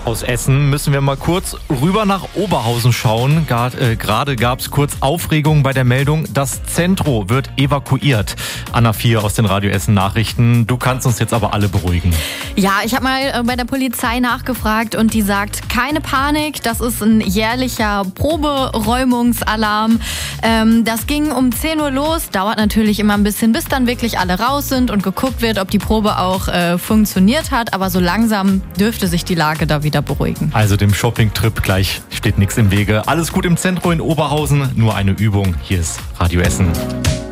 Aus Essen müssen wir mal kurz rüber nach Oberhausen schauen. Gerade gab es kurz Aufregung bei der Meldung, das Zentro wird evakuiert. Anna 4 aus den Radio Essen Nachrichten. Du kannst uns jetzt aber alle beruhigen. Ja, ich habe mal bei der Polizei nachgefragt und die sagt, keine Panik, das ist ein jährlicher Proberäumungsalarm. Das ging um 10 Uhr los, dauert natürlich immer ein bisschen, bis dann wirklich alle raus sind und geguckt wird, ob die Probe auch funktioniert hat. Aber so langsam dürfte sich die Lage da wieder beruhigen. Also dem Shopping-Trip gleich steht nichts im Wege. Alles gut im Zentrum in Oberhausen, nur eine Übung. Hier ist Radio Essen.